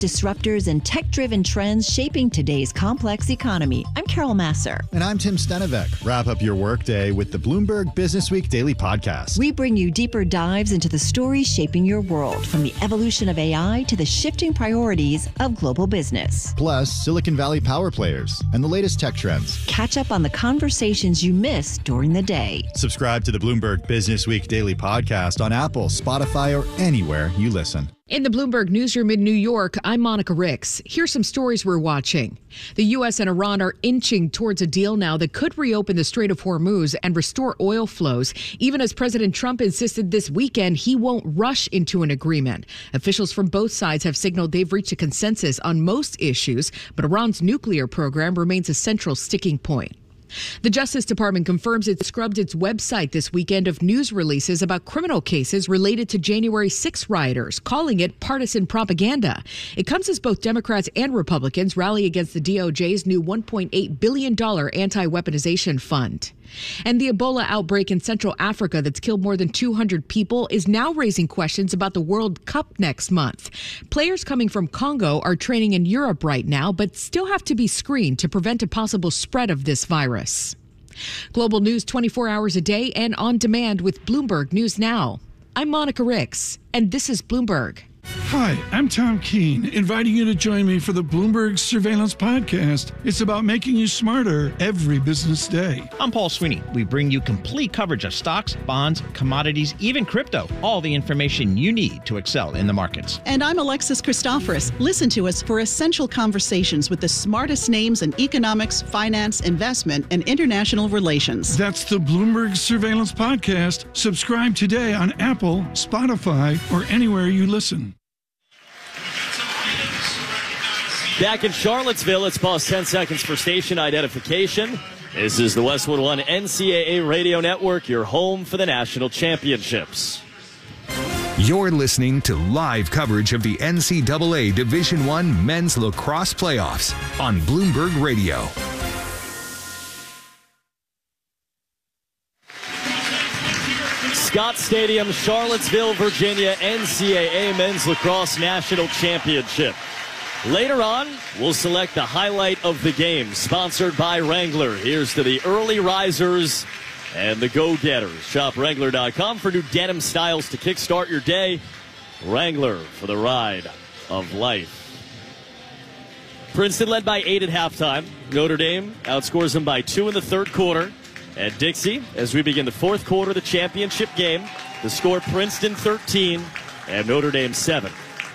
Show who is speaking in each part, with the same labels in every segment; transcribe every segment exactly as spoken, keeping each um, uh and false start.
Speaker 1: Disruptors and tech-driven trends shaping today's complex economy. I'm Carol Masser.
Speaker 2: And I'm Tim Stenevec. Wrap up your workday with the Bloomberg Businessweek Daily Podcast.
Speaker 1: We bring you deeper dives into the stories shaping your world, from the evolution of A I to the shifting priorities of global business.
Speaker 2: Plus, Silicon Valley power players and the latest tech trends.
Speaker 1: Catch up on the conversations you missed during the day.
Speaker 2: Subscribe to the Bloomberg Businessweek Daily Podcast on Apple, Spotify, or anywhere you listen.
Speaker 3: In the Bloomberg Newsroom in New York, I'm Monica Ricks. Here's some stories we're watching. The U S and Iran are inching towards a deal now that could reopen the Strait of Hormuz and restore oil flows, even as President Trump insisted this weekend he won't rush into an agreement. Officials from both sides have signaled they've reached a consensus on most issues, but Iran's nuclear program remains a central sticking point. The Justice Department confirms it scrubbed its website this weekend of news releases about criminal cases related to January sixth rioters, calling it partisan propaganda. It comes as both Democrats and Republicans rally against the D O J's new one point eight billion dollars anti-weaponization fund. And the Ebola outbreak in Central Africa that's killed more than two hundred people is now raising questions about the World Cup next month. Players coming from Congo are training in Europe right now, but still have to be screened to prevent a possible spread of this virus. Global news twenty-four hours a day and on demand with Bloomberg News Now. I'm Monica Ricks, and this is Bloomberg.
Speaker 4: Hi, I'm Tom Keene, inviting you to join me for the Bloomberg Surveillance Podcast. It's about making you smarter every business day.
Speaker 5: I'm Paul Sweeney. We bring you complete coverage of stocks, bonds, commodities, even crypto. All the information you need to excel in the markets.
Speaker 6: And I'm Alexis Christoforous. Listen to us for essential conversations with the smartest names in economics, finance, investment, and international relations.
Speaker 4: That's the Bloomberg Surveillance Podcast. Subscribe today on Apple, Spotify, or anywhere you listen.
Speaker 7: Back in Charlottesville, it's past ten seconds for station identification. This is the Westwood One N C double A Radio Network, your home for the national championships.
Speaker 8: You're listening to live coverage of the N C double A Division One Men's Lacrosse Playoffs on Bloomberg Radio.
Speaker 7: Scott Stadium, Charlottesville, Virginia, N C double A Men's Lacrosse National Championship. Later on, we'll select the highlight of the game, sponsored by Wrangler. Here's to the early risers and the go-getters. Shop Wrangler dot com for new denim styles to kickstart your day. Wrangler for the ride of life. Princeton led by eight at halftime. Notre Dame outscores them by two in the third quarter. At Dixie, as we begin the fourth quarter of the championship game, the score Princeton thirteen and Notre Dame seven.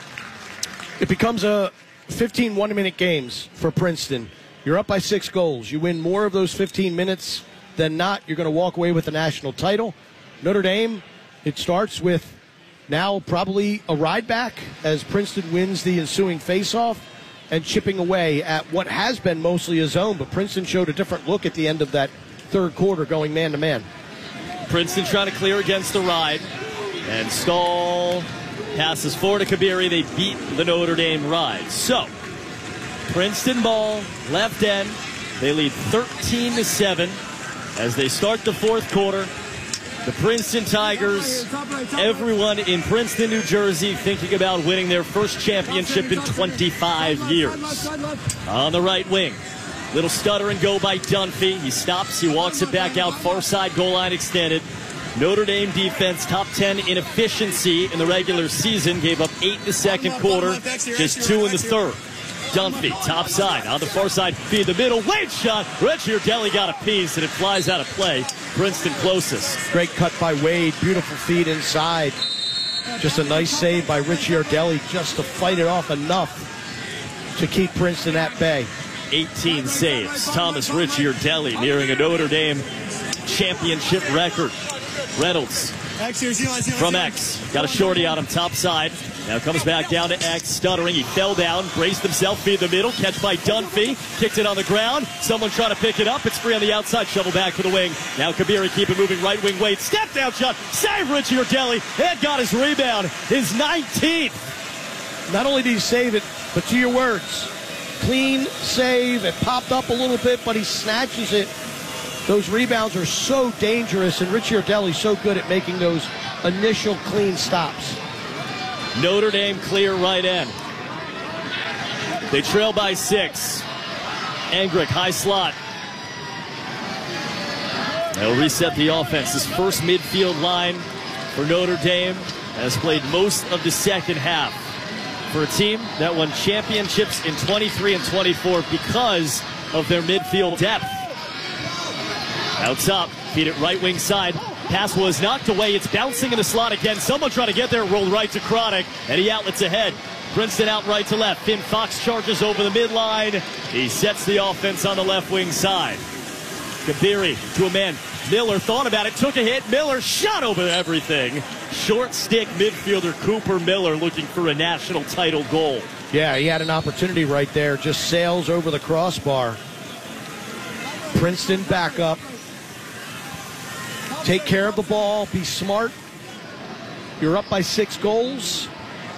Speaker 9: It becomes a fifteen one-minute games for Princeton. You're up by six goals. You win more of those fifteen minutes than not, you're going to walk away with the national title. Notre Dame, it starts with now probably a ride back as Princeton wins the ensuing faceoff and chipping away at what has been mostly a zone, but Princeton showed a different look at the end of that third quarter going man-to-man.
Speaker 7: Princeton trying to clear against the ride, and Stahl passes forward to Kabiri. They beat the Notre Dame ride. So, Princeton ball, left end. They lead thirteen to seven as they start the fourth quarter. The Princeton Tigers, everyone in Princeton, New Jersey, thinking about winning their first championship in twenty-five years. On the right wing, little stutter and go by Dunphy. He stops, he walks it back out, far side goal line extended. Notre Dame defense, top ten in efficiency in the regular season, gave up eight in the second quarter, just two in the third. Dunphy, top side, on the far side, feed the middle, late shot. Reggie Ardelli got a piece, and it flies out of play. Princeton closest.
Speaker 9: Great cut by Wade, beautiful feed inside. Just a nice save by Richie Ardelli just to fight it off enough to keep Princeton at bay.
Speaker 7: eighteen saves. Thomas Richie Ardelli nearing a Notre Dame championship record. Reynolds from X. Got a shorty on him, top side. Now comes back down to X, stuttering. He fell down, braced himself, feed the middle. Catch by Dunphy. Kicked it on the ground. Someone trying to pick it up. It's free on the outside. Shovel back for the wing. Now Kabiri keep it moving. Right wing Wade. Step down shot. Save Richie Ardelli. And got his rebound. His nineteenth.
Speaker 9: Not only did he save it, but to your words, clean save. It popped up a little bit, but he snatches it. Those rebounds are so dangerous, and Richie Ardelli's so good at making those initial clean stops.
Speaker 7: Notre Dame clear right end. They trail by six. Angrick, high slot. They'll reset the offense. This first midfield line for Notre Dame has played most of the second half for a team that won championships in twenty-three and twenty-four because of their midfield depth. Out top, feed it right wing side. Pass was knocked away. It's bouncing in the slot again. Someone trying to get there, rolled right to Chronic, and he outlets ahead. Princeton out right to left. Finn Fox charges over the midline. He sets the offense on the left wing side. Kabiri to a man. Miller thought about it, took a hit. Miller shot over everything. Short stick midfielder Cooper Miller looking for a national title goal.
Speaker 9: Yeah, he had an opportunity right there. Just sails over the crossbar. Princeton back up. Take care of the ball. Be smart. You're up by six goals.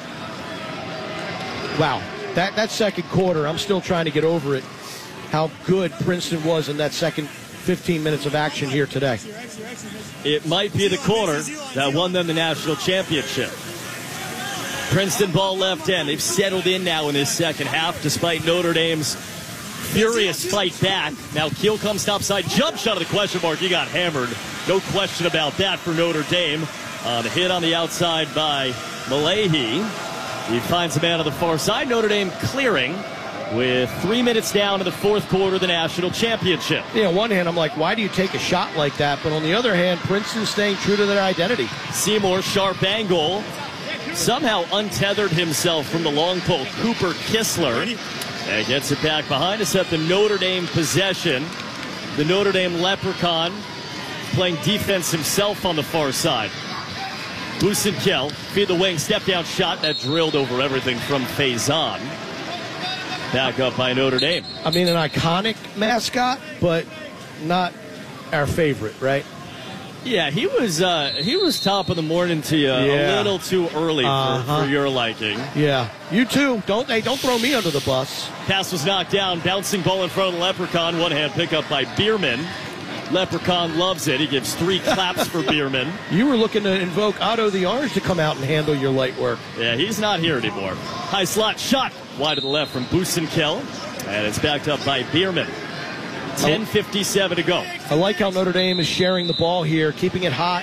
Speaker 9: Wow, that, that second quarter, I'm still trying to get over it, how good Princeton was in that second fifteen minutes of action here today.
Speaker 7: It might be the quarter that won them the national championship. Princeton ball left end. They've settled in now in this second half despite Notre Dame's furious fight back. Now Keel comes topside, jump shot of the question mark. He got hammered. No question about that for Notre Dame. Uh, the hit on the outside by Malahi. He finds a man on the far side. Notre Dame clearing with three minutes down in the fourth quarter of the national championship.
Speaker 9: Yeah, on one hand, I'm like, why do you take a shot like that? But on the other hand, Princeton's staying true to their identity.
Speaker 7: Seymour, sharp angle. Somehow untethered himself from the long pole. Cooper Kistler. And gets it back behind to set the Notre Dame possession. The Notre Dame Leprechaun playing defense himself on the far side. Busenkel, feed the wing, step down shot that drilled over everything from Faison. Back up by Notre Dame.
Speaker 9: I mean, an iconic mascot, but not our favorite, right?
Speaker 7: Yeah, he was uh, he was top of the morning to you
Speaker 9: Yeah.
Speaker 7: a little too early
Speaker 9: Uh-huh.
Speaker 7: for, for your liking.
Speaker 9: Yeah, you too. Don't hey, don't throw me under the bus.
Speaker 7: Pass was knocked down, bouncing ball in front of the Leprechaun. One hand pickup by Bierman. Leprechaun loves it. He gives three claps for Bierman.
Speaker 9: You were looking to invoke Otto the Orange to come out and handle your light work.
Speaker 7: Yeah, he's not here anymore. High slot shot wide to the left from Busenkel, and it's backed up by Bierman. ten fifty-seven to go.
Speaker 9: I like how Notre Dame is sharing the ball here, keeping it hot,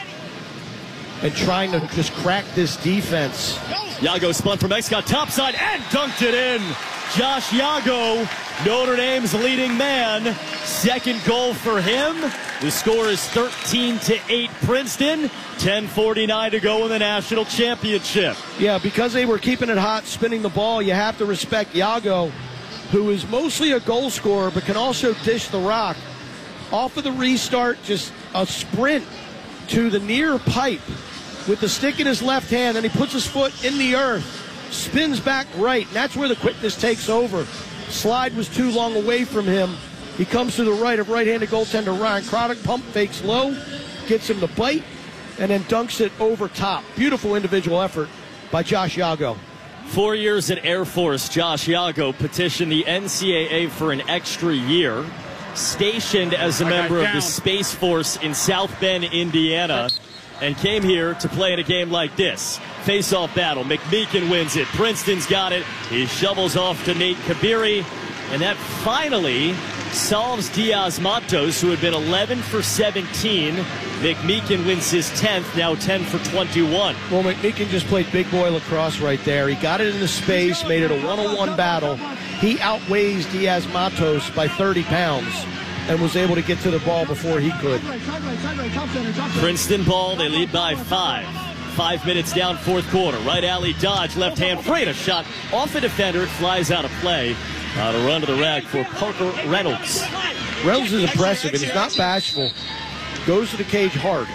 Speaker 9: and trying to just crack this defense.
Speaker 7: Yago spun from X, got topside and dunked it in. Josh Yago, Notre Dame's leading man. Second goal for him. The score is thirteen to eight Princeton. ten forty-nine to go in the national championship.
Speaker 9: Yeah, because they were keeping it hot, spinning the ball, you have to respect Yago, who is mostly a goal scorer but can also dish the rock. Off of the restart, just a sprint to the near pipe with the stick in his left hand, and he puts his foot in the earth, spins back right, and that's where the quickness takes over. Slide was too long away from him. He comes to the right of right-handed goaltender Ryan Chronic, pump fakes low, gets him to bite, and then dunks it over top. Beautiful individual effort by Josh Yago.
Speaker 7: Four years at Air Force, Josh Yago petitioned the N C double A for an extra year. Stationed as a member of the Space Force in South Bend, Indiana, and came here to play in a game like this. Face-off battle. McMeekin wins it. Princeton's got it. He shovels off to Nate Kabiri, and that finally solves Diaz Matos, who had been eleven for seventeen. McMeekin wins his tenth, now ten for twenty-one.
Speaker 9: Well, McMeekin just played big boy lacrosse right there. He got it into space, made it a one-on-one battle. He outweighs Diaz Matos by thirty pounds and was able to get to the ball before he could.
Speaker 7: Princeton ball, they lead by five. Five minutes down, fourth quarter. Right alley dodge, left hand Freight, a shot off a defender. It flies out of play. On a run to the rack for Parker Reynolds.
Speaker 9: Reynolds is impressive, and he's not bashful. Goes to the cage hard.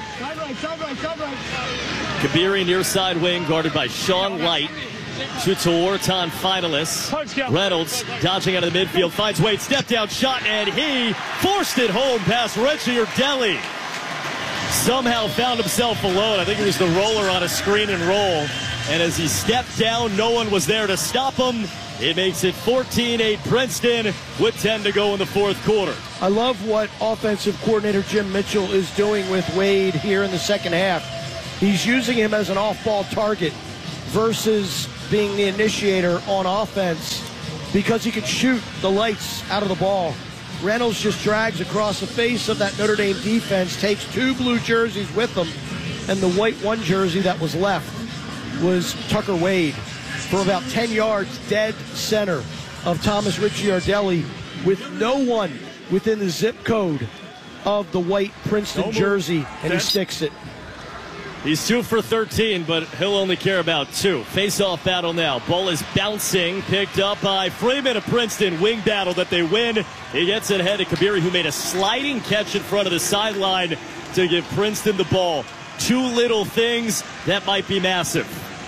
Speaker 7: Kabiri near side wing, guarded by Sean Light. Shoots a Wharton finalist. Reynolds dodging out of the midfield, finds Wade, step down shot, and he forced it home past Reggie Urdelli. Somehow found himself alone. I think it was the roller on a screen and roll. And as he stepped down, no one was there to stop him. It makes it fourteen eight Princeton with ten to go in the fourth quarter.
Speaker 9: I love what offensive coordinator Jim Mitchell is doing with Wade here in the second half. He's using him as an off-ball target versus being the initiator on offense. because he could shoot the lights out of the ball. Reynolds just drags across the face of that Notre Dame defense, takes two blue jerseys with him, and the white one jersey that was left was Tucker Wade for about ten yards dead center of Thomas Ricciardelli with no one within the zip code of the white Princeton jersey, and he sticks it.
Speaker 7: He's two for thirteen, but he'll only care about two. Face-off battle now. Ball is bouncing, picked up by Freeman of Princeton. Wing battle that they win. He gets it ahead of Kabiri, who made a sliding catch in front of the sideline to give Princeton the ball. Two little things that might be massive.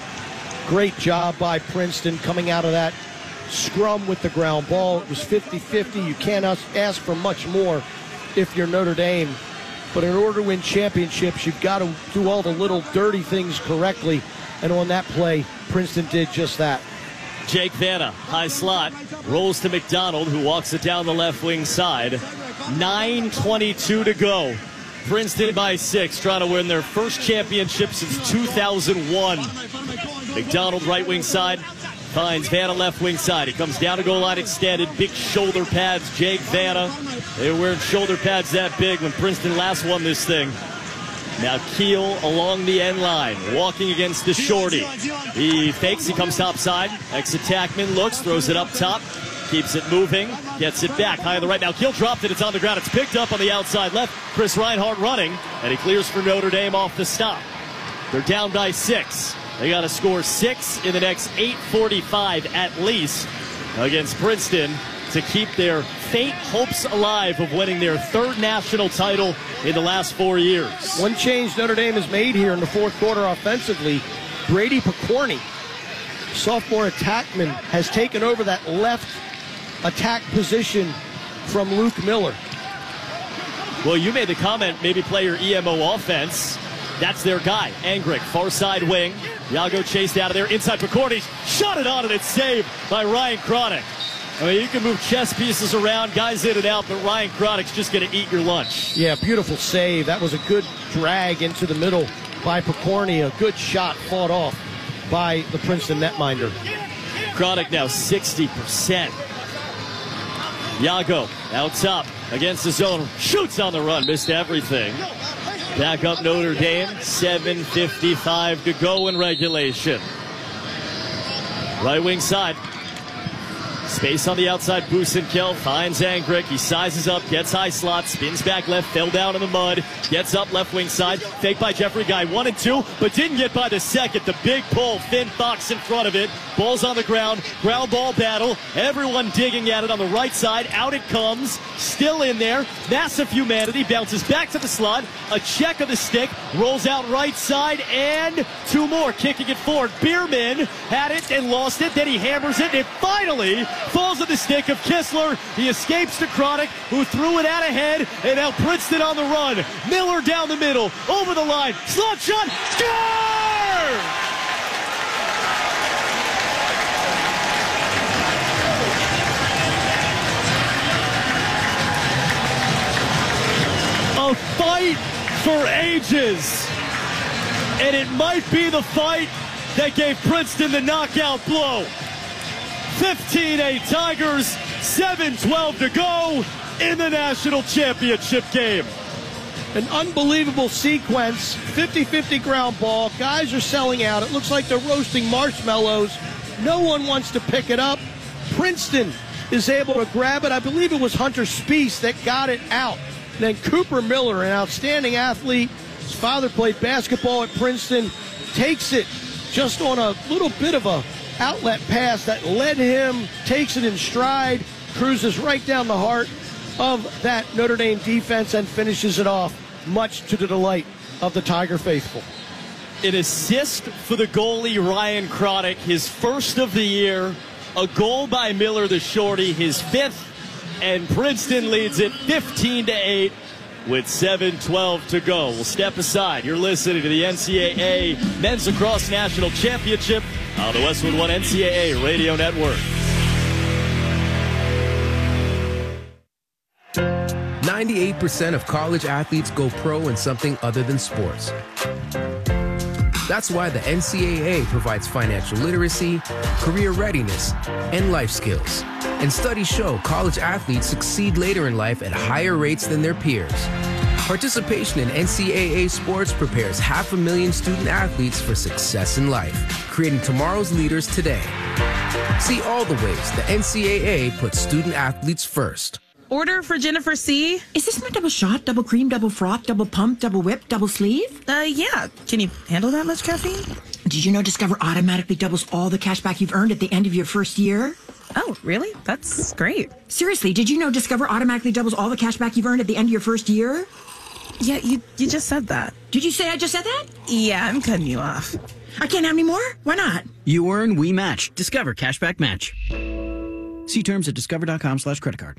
Speaker 9: Great job by Princeton coming out of that scrum with the ground ball. It was fifty fifty. You can't ask for much more if you're Notre Dame. But in order to win championships, you've got to do all the little dirty things correctly. And on that play, Princeton did just that.
Speaker 7: Jake Vanna, high slot, rolls to McDonald, who walks it down the left wing side. nine twenty-two to go. Princeton by six, trying to win their first championship since two thousand one. McDonald, right wing side, finds Vanna left wing side. He comes down to goal line extended, big shoulder pads. Jake Vanna, they were wearing shoulder pads that big when Princeton last won this thing. Now Keel along the end line, walking against the shorty. He fakes, he comes top side. Ex-attackman looks, throws it up top, keeps it moving, gets it back high on the right. Now Keel dropped it, it's on the ground. It's picked up on the outside left. Chris Reinhardt running, and he clears for Notre Dame off the stop. They're down by six. They got to score six in the next eight forty-five at least against Princeton to keep their faint hopes alive of winning their third national title in the last four years.
Speaker 9: One change Notre Dame has made here in the fourth quarter offensively. Brady Picorni, sophomore attackman, has taken over that left attack position from Luke Miller.
Speaker 7: Well, you made the comment, maybe play your E M O offense. That's their guy. Angrick, far side wing. Yago chased out of there. Inside Picorni. Shot it on, and it's saved by Ryan Chronic. I mean, you can move chess pieces around, guys in and out, but Ryan Chronic's just going to eat your lunch.
Speaker 9: Yeah, beautiful save. That was a good drag into the middle by Picorni. A good shot fought off by the Princeton netminder.
Speaker 7: Chronic now sixty percent. Yago out top against the zone. Shoots on the run. Missed everything. Back up Notre Dame. seven fifty-five to go in regulation. Right wing side. Space on the outside. Busenkel finds Angrick. He sizes up, gets high slot, spins back left, fell down in the mud, gets up left wing side. Fake by Jeffrey Guy. One and two, but didn't get by the second. The big pull. Finn Fox in front of it. Ball's on the ground. Ground ball battle. Everyone digging at it on the right side. Out it comes. Still in there. Massive humanity. Bounces back to the slot. A check of the stick. Rolls out right side. And two more. Kicking it forward. Bierman had it and lost it. Then he hammers it. And it finally falls at the stick of Kistler. He escapes to Chronic, who threw it out ahead. And now Princeton on the run. Miller down the middle. Over the line. Slot shot. Score! A fight for ages. And it might be the fight that gave Princeton the knockout blow. fifteen eight Tigers, seven twelve to go in the national championship game.
Speaker 9: An unbelievable sequence, fifty fifty ground ball. Guys are selling out. It looks like they're roasting marshmallows. No one wants to pick it up. Princeton is able to grab it. I believe it was Hunter Spiess that got it out. Then Cooper Miller, an outstanding athlete. His father played basketball at Princeton. Takes it just on a little bit of a outlet pass that led him. Takes it in stride. Cruises right down the heart of that Notre Dame defense and finishes it off, much to the delight of the Tiger faithful.
Speaker 7: An assist for the goalie Ryan Chronic, his first of the year. A goal by Miller the shorty, his fifth. And Princeton leads it fifteen to eight with seven twelve to go. We'll step aside. You're listening to the N C double A Men's Lacrosse National Championship on the Westwood One N C double A Radio Network.
Speaker 10: ninety-eight percent of college athletes go pro in something other than sports. That's why the N C double A provides financial literacy, career readiness, and life skills. And studies show college athletes succeed later in life at higher rates than their peers. Participation in N C double A sports prepares half a million student athletes for success in life, creating tomorrow's leaders today. See all the ways the N C double A puts student athletes first.
Speaker 11: Order for Jennifer C.
Speaker 12: Is this my double shot, double cream, double froth, double pump, double whip, double sleeve?
Speaker 11: Uh, yeah. Can you handle that much caffeine?
Speaker 12: Did you know Discover automatically doubles all the cash back you've earned at the end of your first year?
Speaker 11: Oh, really? That's great.
Speaker 12: Seriously, did you know Discover automatically doubles all the cash back you've earned at the end of your first year?
Speaker 11: Yeah, you you just said that.
Speaker 12: Did you say I just said that?
Speaker 11: Yeah, I'm cutting you off.
Speaker 12: I can't have any more? Why not?
Speaker 13: You earn, we match. Discover Cashback Match. See terms at discover.com slash credit card.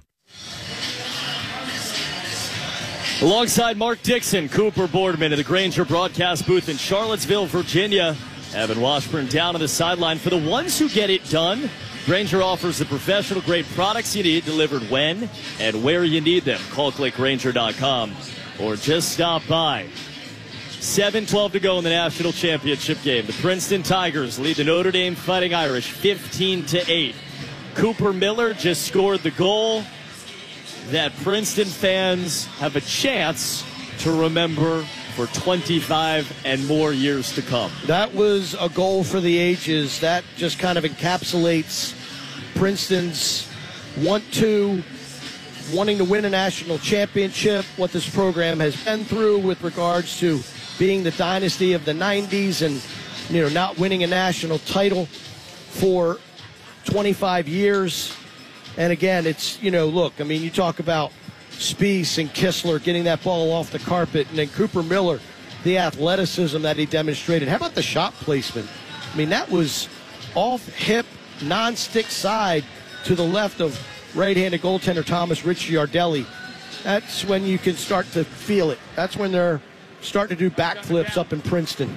Speaker 7: Alongside Mark Dixon, Cooper Boardman at the Grainger broadcast booth in Charlottesville, Virginia. Evan Washburn down on the sideline. For the ones who get it done, Grainger offers the professional-grade products you need delivered when and where you need them. Call click grainger dot com or just stop by. seven twelve to go in the national championship game. The Princeton Tigers lead the Notre Dame Fighting Irish fifteen to eight. Cooper Miller just scored the goal that Princeton fans have a chance to remember for twenty-five and more years to come.
Speaker 9: That was a goal for the ages. That just kind of encapsulates Princeton's want to, wanting to win a national championship, what this program has been through with regards to being the dynasty of the nineties and, you know, not winning a national title for twenty-five years. And again, it's, you know, look, I mean, you talk about Spieth and Kistler getting that ball off the carpet, and then Cooper Miller, the athleticism that he demonstrated. How about the shot placement? I mean, that was off-hip, non-stick side to the left of right-handed goaltender Thomas Ricciardelli. That's when you can start to feel it. That's when they're starting to do backflips up in Princeton.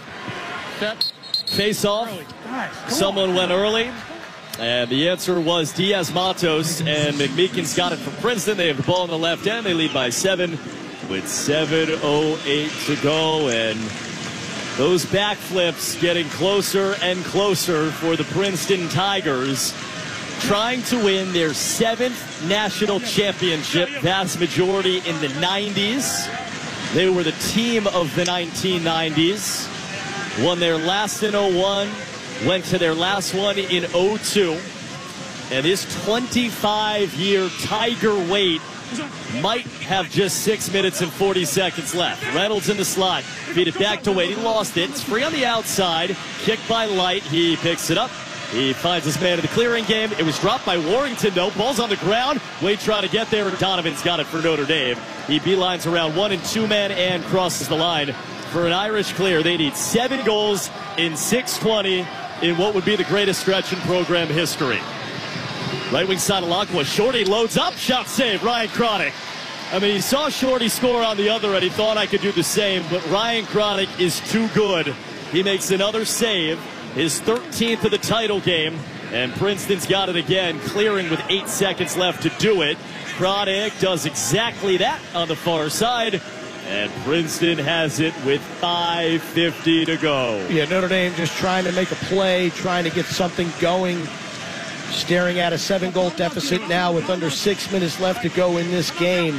Speaker 7: Face off. Someone went early. And the answer was Diaz Matos, and McMeekin's got it from Princeton. They have the ball in the left end. They lead by seven with seven oh eight to go. And those backflips getting closer and closer for the Princeton Tigers, trying to win their seventh national championship, vast majority in the nineties. They were the team of the nineteen nineties, won their last in oh one. Went to their last one in oh two. And this twenty-five-year Tiger wait might have just six minutes and forty seconds left. Reynolds in the slot. Feed it back to Wade. He lost it. It's free on the outside. Kicked by Light. He picks it up. He finds his man in the clearing game. It was dropped by Warrington, though. Ball's on the ground. Wade trying to get there. Donovan's got it for Notre Dame. He beelines around one and two men and crosses the line for an Irish clear. They need seven goals in six twenty. In what would be the greatest stretch in program history. Right wing side of Lacqua. Shorty loads up. Shot save. Ryan Kronick. I mean, he saw Shorty score on the other end. He thought I could do the same, but Ryan Kronick is too good. He makes another save. His thirteenth of the title game. And Princeton's got it again, clearing with eight seconds left to do it. Kronick does exactly that on the far side. And Princeton has it with five fifty to go.
Speaker 9: Yeah, Notre Dame just trying to make a play, trying to get something going. Staring at a seven-goal deficit now with under six minutes left to go in this game.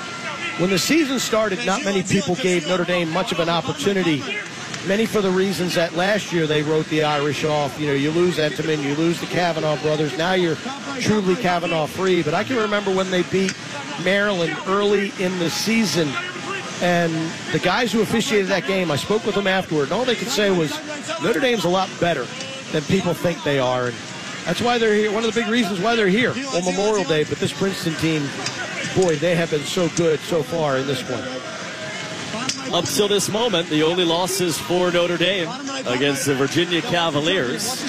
Speaker 9: When the season started, not many people gave Notre Dame much of an opportunity. Many for the reasons that last year they wrote the Irish off. You know, you lose Entenmann, you lose the Kavanaugh brothers. Now you're truly Kavanaugh-free. But I can remember when they beat Maryland early in the season. And the guys who officiated that game, I spoke with them afterward, and all they could say was Notre Dame's a lot better than people think they are. And that's why they're here. One of the big reasons why they're here on Memorial Day. But this Princeton team, boy, they have been so good so far in this one.
Speaker 7: Up till this moment, the only losses for Notre Dame against the Virginia Cavaliers.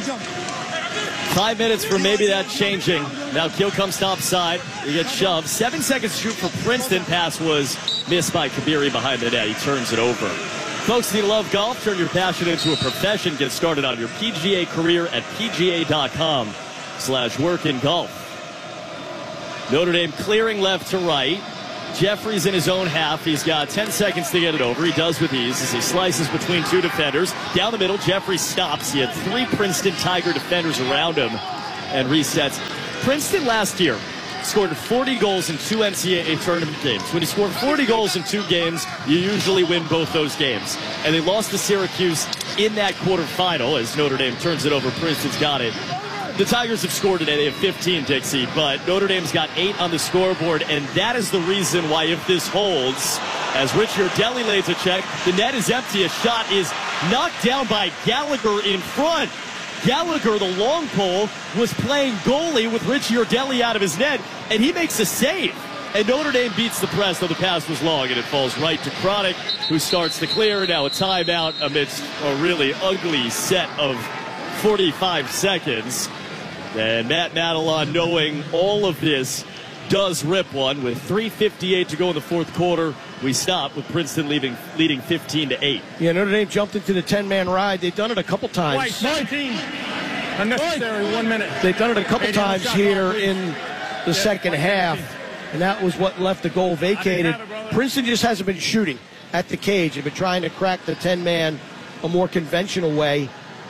Speaker 7: Five minutes for maybe that changing. Now Kill comes topside. He gets shoved. Seven seconds to shoot for Princeton. Pass was missed by Kabiri behind the net. He turns it over. Folks, if you love golf, turn your passion into a profession. Get started on your P G A career at pga.com slash work in golf. Notre Dame clearing left to right. Jeffries in his own half. He's got ten seconds to get it over. He does with ease as he slices between two defenders. Down the middle, Jeffries stops. He had three Princeton Tiger defenders around him and resets. Princeton last year scored forty goals in two N C double A tournament games. When you score forty goals in two games, you usually win both those games. And they lost to Syracuse in that quarterfinal as Notre Dame turns it over. Princeton's got it. The Tigers have scored today. They have fifteen, Dixie, but Notre Dame's got eight on the scoreboard, and that is the reason why, if this holds, as Rich Yardelli lays a check, the net is empty. A shot is knocked down by Gallagher in front. Gallagher, the long pole, was playing goalie with Rich Yardelli out of his net, and he makes a save. And Notre Dame beats the press, though the pass was long, and it falls right to Chronic, who starts to clear. Now a timeout amidst a really ugly set of forty-five seconds. And Matt Madelon, knowing all of this, does rip one. With three fifty-eight to go in the fourth quarter, we stop with Princeton leading, leading fifteen to eight.
Speaker 9: Yeah, Notre Dame jumped into the ten-man ride. They've done it a couple times.
Speaker 14: Twice, nineteen. Unnecessary, one minute.
Speaker 9: They've done it a couple times here in the second half, and that was what left the goal vacated. Princeton just hasn't been shooting at the cage. They've been trying to crack the ten-man a more conventional way.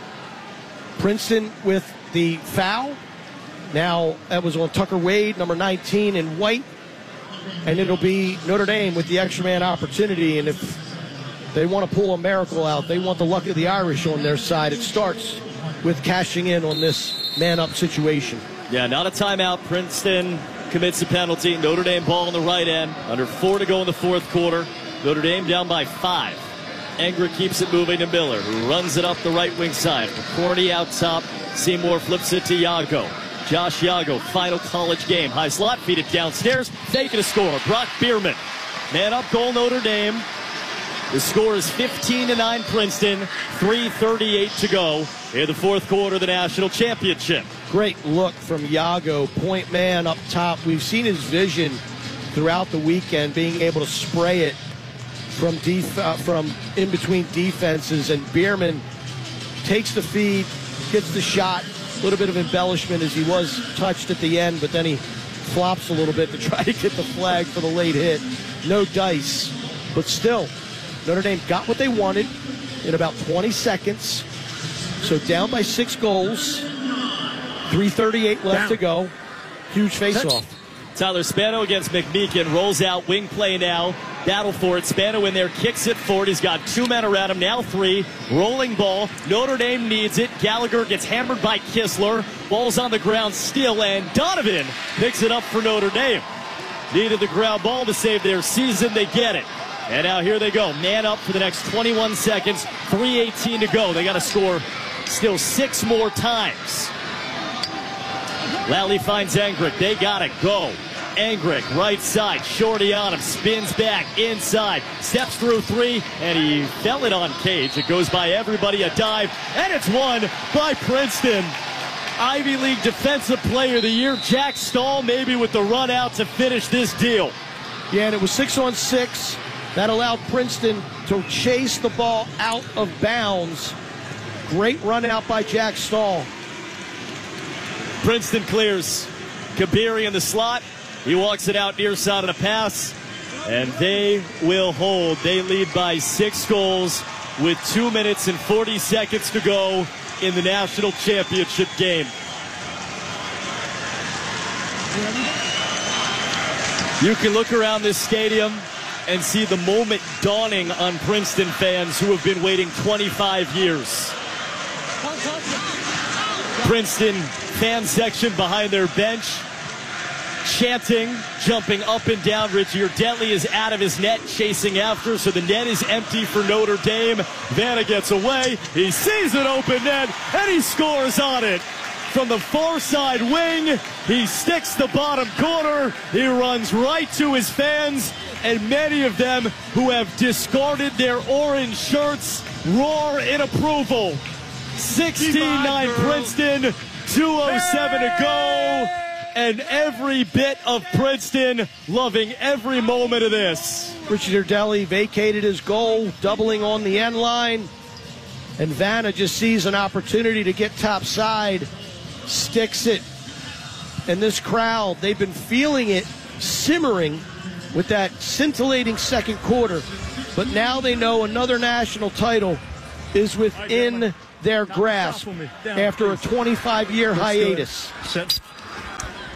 Speaker 9: Princeton with the foul. Now that was on Tucker Wade, number nineteen, in white. And it'll be Notre Dame with the extra man opportunity. And if they want to pull a miracle out, they want the luck of the Irish on their side. It starts with cashing in on this man-up situation.
Speaker 7: Yeah, not a timeout. Princeton commits a penalty. Notre Dame ball on the right end. Under four to go in the fourth quarter. Notre Dame down by five. Engra keeps it moving to Miller, who runs it up the right wing side. McCourty out top. Seymour flips it to Yago. Josh Yago, final college game. High slot, feed it downstairs. Faking a score. Brock Bierman. Man up goal, Notre Dame. The score is fifteen to nine Princeton. three thirty-eight to go in the fourth quarter of the national championship.
Speaker 9: Great look from Yago, point man up top. We've seen his vision throughout the weekend, being able to spray it from def- uh, from in between defenses. And Bierman takes the feed, gets the shot. A little bit of embellishment as he was touched at the end, but then he flops a little bit to try to get the flag for the late hit. No dice, but still, Notre Dame got what they wanted in about twenty seconds. So down by six goals, three thirty-eight left down to go. Huge face-off.
Speaker 7: Tyler Spano against McMeekin, rolls out, wing play now. Battle for it. Spano in there, kicks it forward. He's got two men around him, now three. Rolling ball. Notre Dame needs it. Gallagher gets hammered by Kistler. Ball's on the ground still, and Donovan picks it up for Notre Dame. Needed the ground ball to save their season. They get it. And now here they go. Man up for the next twenty-one seconds. three eighteen to go. They got to score still six more times. Lally finds Engrick. They got to go. Engrick, right side, Shorty on him, spins back, inside, steps through three, and he fell it on Cage. It goes by everybody, a dive, and it's won by Princeton. Ivy League Defensive Player of the Year, Jack Stahl, maybe with the run out to finish this deal.
Speaker 9: Yeah, and it was six on six. That allowed Princeton to chase the ball out of bounds. Great run out by Jack Stahl.
Speaker 7: Princeton clears. Kabiri in the slot. He walks it out near side of the pass, and they will hold. They lead by six goals with two minutes and forty seconds to go in the national championship game. You can look around this stadium and see the moment dawning on Princeton fans who have been waiting twenty-five years. Princeton fan section behind their bench, chanting, jumping up and down. Rich Yardelli is out of his net, chasing after, so the net is empty for Notre Dame. Vanna gets away. He sees an open net, and he scores on it. From the far side wing, he sticks the bottom corner. He runs right to his fans, and many of them who have discarded their orange shirts roar in approval. sixteen nine Princeton, two oh seven to go. And every bit of Princeton loving every moment of this.
Speaker 9: Richard Yardelli vacated his goal, doubling on the end line. And Vanna just sees an opportunity to get topside, sticks it. And this crowd, they've been feeling it simmering with that scintillating second quarter. But now they know another national title is within their grasp after a twenty-five year hiatus.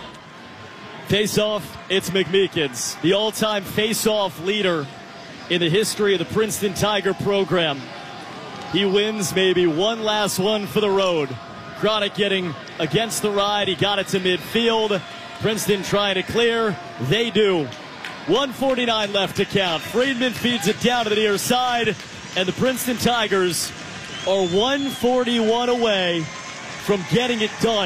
Speaker 7: Face-off, it's McMeekins, the all-time face-off leader in the history of the Princeton Tiger program. He wins maybe one last one for the road. Chronic getting against the ride. He got it to midfield. Princeton trying to clear. They do. one forty-nine left to count. Friedman feeds it down to the near side. And the Princeton Tigers are one forty-one away from getting it done.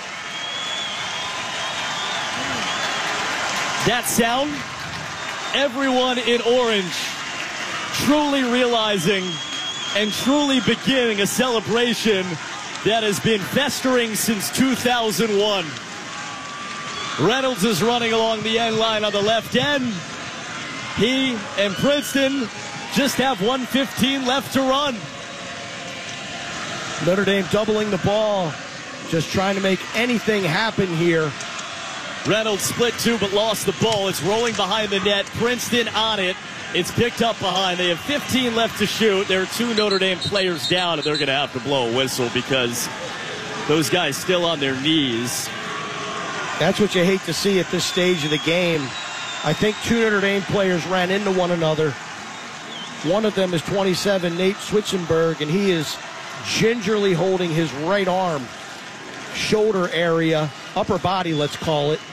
Speaker 7: That sound, everyone in orange truly realizing and truly beginning a celebration that has been festering since two thousand one. Reynolds is running along the end line on the left end. He and Princeton just have one fifteen left to run.
Speaker 9: Notre Dame doubling the ball, just trying to make anything happen here.
Speaker 7: Reynolds split two but lost the ball. It's rolling behind the net. Princeton on it. It's picked up behind. They have fifteen left to shoot. There are two Notre Dame players down, and they're going to have to blow a whistle because those guys still on their knees.
Speaker 9: That's what you hate to see at this stage of the game. I think two Notre Dame players ran into one another. One of them is twenty-seven, Nate Switzenberg, and he is gingerly holding his right arm, shoulder area, upper body, let's call it.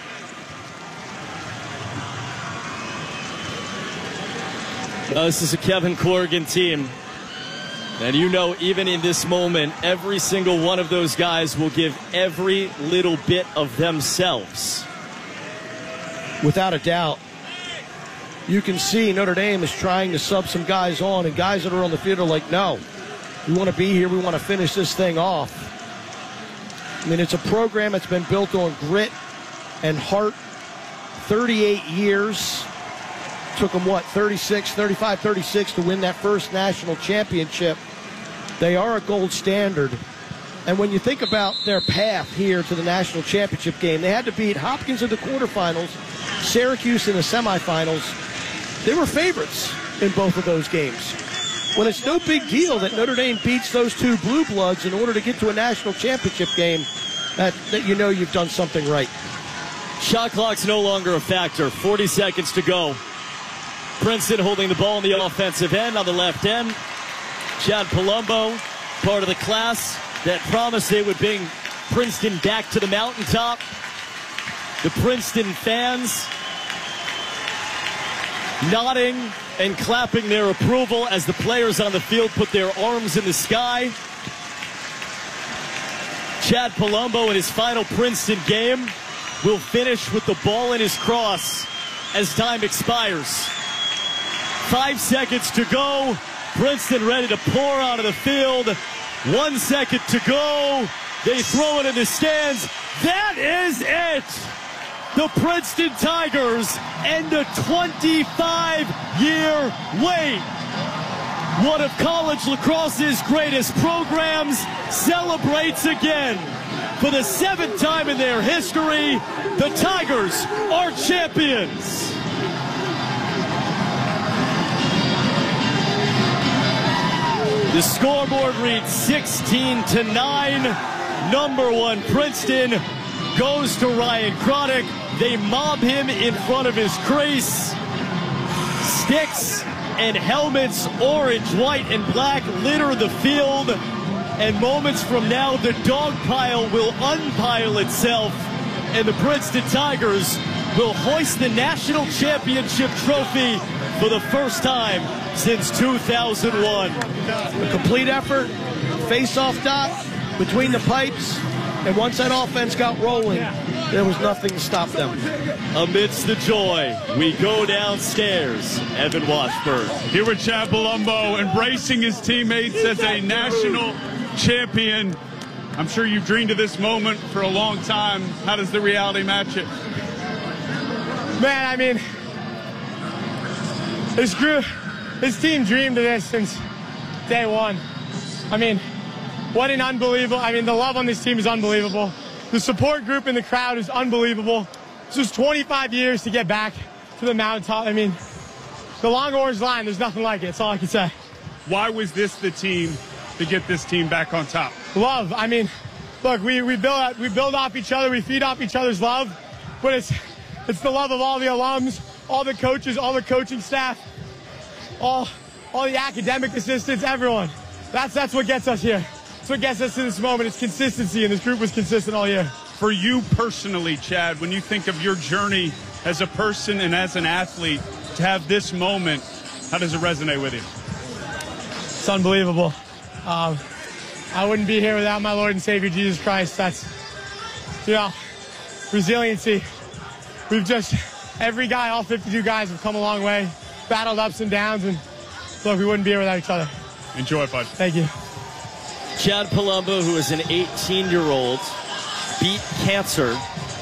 Speaker 7: Uh, this is a Kevin Corrigan team. And you know, even in this moment, every single one of those guys will give every little bit of themselves.
Speaker 9: Without a doubt. You can see Notre Dame is trying to sub some guys on, and guys that are on the field are like, no, we want to be here. We want to finish this thing off. I mean, it's a program that's been built on grit and heart. thirty-eight years. Took them, what, thirty-six, thirty-five, thirty-six to win that first national championship. They are a gold standard. And when you think about their path here to the national championship game, they had to beat Hopkins in the quarterfinals, Syracuse in the semifinals. They were favorites in both of those games. When it's no big deal that Notre Dame beats those two blue bloods in order to get to a national championship game, that, that you know you've done something right.
Speaker 7: Shot clock's no longer a factor. forty seconds to go. Princeton holding the ball on the offensive end on the left end. Chad Palumbo, part of the class that promised they would bring Princeton back to the mountaintop. The Princeton fans nodding and clapping their approval as the players on the field put their arms in the sky. Chad Palumbo in his final Princeton game will finish with the ball in his cross as time expires. Five seconds to go. Princeton ready to pour onto the field. One second to go. They throw it in the stands. That is it. The Princeton Tigers end a twenty-five year wait. One of college lacrosse's greatest programs celebrates again. For the seventh time in their history, the Tigers are champions. The scoreboard reads sixteen to nine. Number one Princeton goes to Ryan Chronic. They mob him in front of his crease. Sticks and helmets, orange, white, and black, litter the field. And moments from now, the dog pile will unpile itself, and the Princeton Tigers will hoist the national championship trophy for the first time since two thousand one.
Speaker 9: A complete effort, face-off dot between the pipes, and once that offense got rolling, there was nothing to stop them.
Speaker 7: Amidst the joy, we go downstairs. Evan Washburn.
Speaker 15: Here with Chad Palumbo, embracing his teammates as a national champion. I'm sure you've dreamed of this moment for a long time. How does the reality match it?
Speaker 16: Man, I mean, this group, this team dreamed of this since day one. I mean, what an unbelievable, I mean, the love on this team is unbelievable. The support group in the crowd is unbelievable. This was twenty-five years to get back to the mountaintop. I mean, the long orange line, there's nothing like it. That's all I can say.
Speaker 15: Why was this the team to get this team back on top?
Speaker 16: Love. I mean, look, we, we, build, we build off each other. We feed off each other's love. but it's it's the love of all the alums, all the coaches, all the coaching staff, all all the academic assistants, everyone. That's that's what gets us here. That's what gets us to this moment. It's consistency, and this group was consistent all year.
Speaker 15: For you personally, Chad, when you think of your journey as a person and as an athlete, to have this moment, how does it resonate with you?
Speaker 16: It's unbelievable. Um, I wouldn't be here without my Lord and Savior, Jesus Christ. That's, you know, resiliency. We've just, every guy, all fifty-two guys have come a long way, battled ups and downs, and look, we wouldn't be here without each other.
Speaker 15: Enjoy, bud.
Speaker 16: Thank you.
Speaker 7: Chad Palumbo, who is an eighteen-year-old, beat cancer.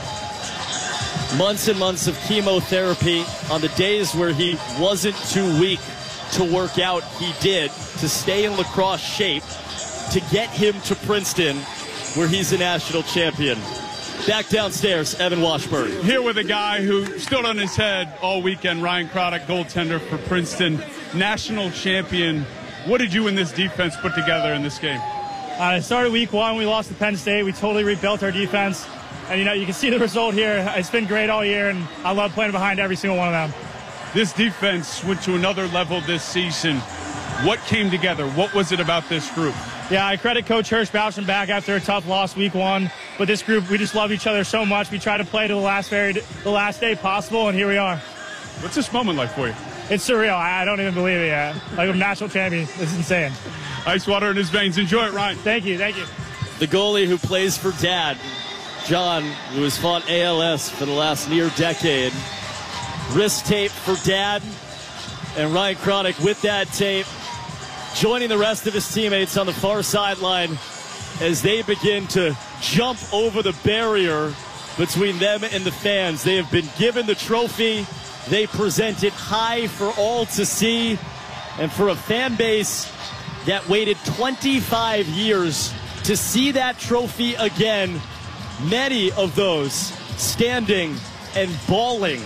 Speaker 7: Months and months of chemotherapy. On the days where he wasn't too weak to work out, he did, to stay in lacrosse shape, to get him to Princeton, where he's a national champion. Back downstairs, Evan Washburn.
Speaker 15: Here with a guy who stood on his head all weekend, Ryan Craddock, goaltender for Princeton, national champion. What did you and this defense put together in this game?
Speaker 17: Uh, it started week one. We lost to Penn State. We totally rebuilt our defense. And, you know, you can see the result here. It's been great all year, and I love playing behind every single one of them.
Speaker 15: This defense went to another level this season. What came together? What was it about this group?
Speaker 17: Yeah, I credit Coach Hirsch bouncing back after a tough loss week one. But this group, we just love each other so much. We try to play to the last very, the last day possible, and here we are.
Speaker 15: What's this moment like for you?
Speaker 17: It's surreal. I, I don't even believe it yet. Like, I'm national champion. This is insane.
Speaker 15: Ice water in his veins. Enjoy it, Ryan.
Speaker 17: Thank you. Thank you.
Speaker 7: The goalie who plays for Dad, John, who has fought A L S for the last near decade. Wrist tape for Dad, and Ryan Craddock with that tape, joining the rest of his teammates on the far sideline as they begin to jump over the barrier between them and the fans. They have been given the trophy. They present it high for all to see, and for a fan base that waited twenty-five years to see that trophy again, many of those standing and bawling.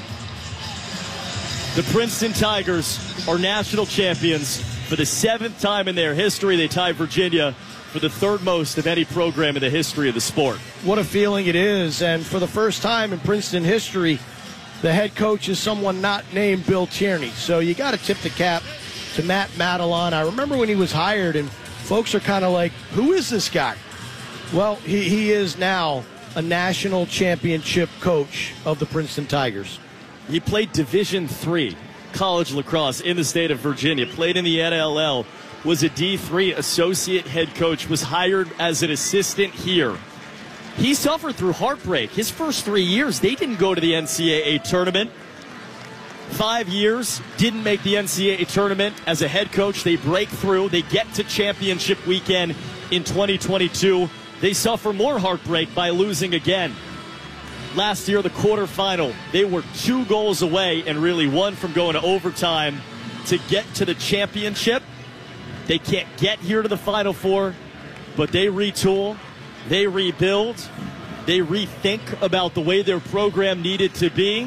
Speaker 7: The Princeton Tigers are national champions for the seventh time in their history. They tie Virginia for the third most of any program in the history of the sport.
Speaker 9: What a feeling it is, and for the first time in Princeton history, the head coach is someone not named Bill Tierney. So you got to tip the cap to Matt Madelon. I remember when he was hired, and folks are kind of like, who is this guy? Well, he, he is now a national championship coach of the Princeton Tigers.
Speaker 7: He played Division three college lacrosse in the state of Virginia, played in the N L L, was a D three associate head coach, was hired as an assistant here. He suffered through heartbreak. His first three years, they didn't go to the N C double A tournament. Five years, didn't make the N C double A tournament as a head coach. They break through. They get to championship weekend in twenty twenty-two. They suffer more heartbreak by losing again. Last year, the quarterfinal, they were two goals away and really one from going to overtime to get to the championship. They can't get here to the Final Four, but they retool, they rebuild, they rethink about the way their program needed to be,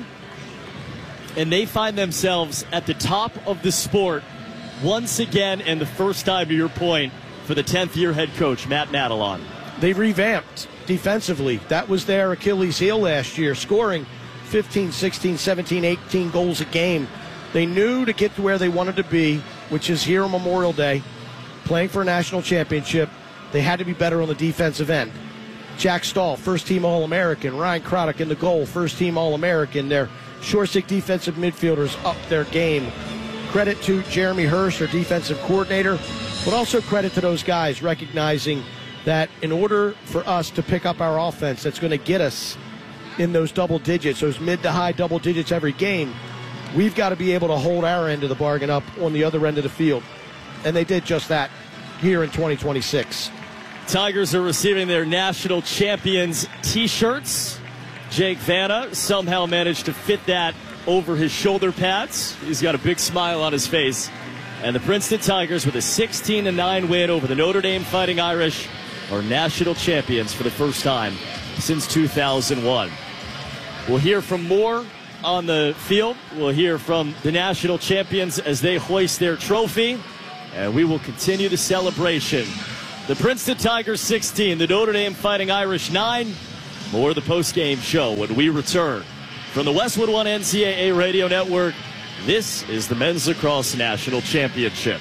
Speaker 7: and they find themselves at the top of the sport once again, and the first time, to your point, for the tenth year head coach, Matt Madelon.
Speaker 9: They revamped defensively. That was their Achilles heel last year, scoring fifteen, sixteen, seventeen, eighteen goals a game. They knew to get to where they wanted to be, which is here on Memorial Day, playing for a national championship, they had to be better on the defensive end. Jack Stahl, first-team All-American. Ryan Craddock in the goal, first-team All-American. Their short-stick defensive midfielders up their game. Credit to Jeremy Hirsch, their defensive coordinator, but also credit to those guys recognizing that in order for us to pick up our offense that's going to get us in those double digits, those mid to high double digits every game, we've got to be able to hold our end of the bargain up on the other end of the field. And they did just that here in twenty twenty-six.
Speaker 7: Tigers are receiving their national champions t-shirts. Jake Vanna somehow managed to fit that over his shoulder pads. He's got a big smile on his face. And the Princeton Tigers, with a sixteen to nine win over the Notre Dame Fighting Irish, are national champions for the first time since two thousand one. We'll hear from more on the field. We'll hear from the national champions as they hoist their trophy, and we will continue the celebration. The Princeton Tigers sixteen, the Notre Dame Fighting Irish nine. More of the post-game show when we return From the Westwood One N C double A Radio Network, this is the Men's Lacrosse National Championship.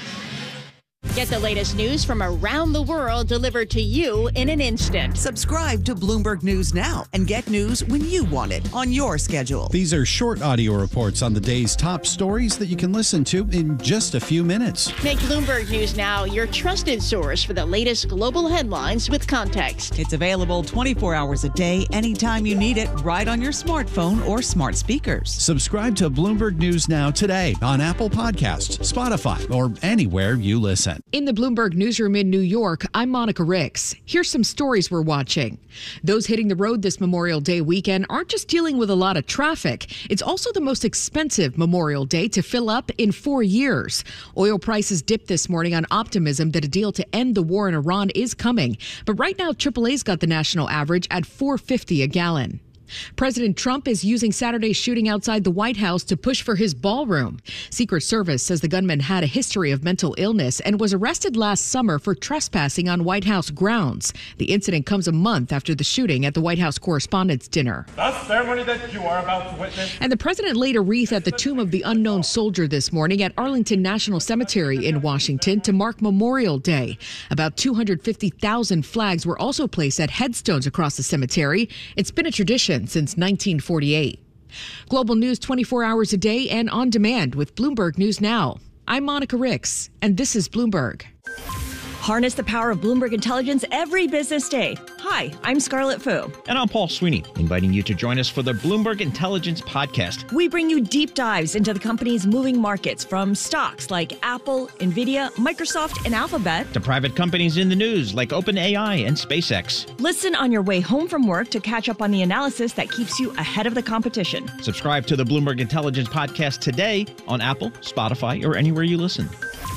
Speaker 18: Get the latest news from around the world delivered to you in an instant.
Speaker 19: Subscribe to Bloomberg News now and get news when you want it on your schedule.
Speaker 20: These are short audio reports on the day's top stories that you can listen to in just a few minutes.
Speaker 18: Make Bloomberg News Now your trusted source for the latest global headlines with context.
Speaker 19: It's available twenty-four hours a day, anytime you need it, right on your smartphone or smart speakers.
Speaker 20: Subscribe to Bloomberg News Now today on Apple Podcasts, Spotify, or anywhere you listen.
Speaker 3: In the Bloomberg newsroom in New York, I'm Monica Ricks. Here's some stories we're watching. Those hitting the road this Memorial Day weekend aren't just dealing with a lot of traffic. It's also the most expensive Memorial Day to fill up in four years. Oil prices dipped this morning on optimism that a deal to end the war in Iran is coming. But right now, triple A's got the national average at four fifty a gallon. President Trump is using Saturday's shooting outside the White House to push for his ballroom. Secret Service says the gunman had a history of mental illness and was arrested last summer for trespassing on White House grounds. The incident comes a month after the shooting at the White House Correspondents' Dinner.
Speaker 14: The ceremony that you are about to witness.
Speaker 3: And the president laid a wreath at the tomb of the unknown soldier this morning at Arlington National Cemetery in Washington to mark Memorial Day. About two hundred fifty thousand flags were also placed at headstones across the cemetery. It's been a tradition since nineteen forty-eight. Global news twenty-four hours a day and on demand with Bloomberg News Now. I'm Monica Ricks, and this is Bloomberg.
Speaker 1: Harness the power of Bloomberg Intelligence every business day. Hi, I'm Scarlett Fu.
Speaker 5: And I'm Paul Sweeney, inviting you to join us for the Bloomberg Intelligence Podcast.
Speaker 1: We bring you deep dives into the company's moving markets, from stocks like Apple, Nvidia, Microsoft, and Alphabet,
Speaker 5: to private companies in the news like OpenAI and SpaceX.
Speaker 1: Listen on your way home from work to catch up on the analysis that keeps you ahead of the competition.
Speaker 5: Subscribe to the Bloomberg Intelligence Podcast today on Apple, Spotify, or anywhere you listen.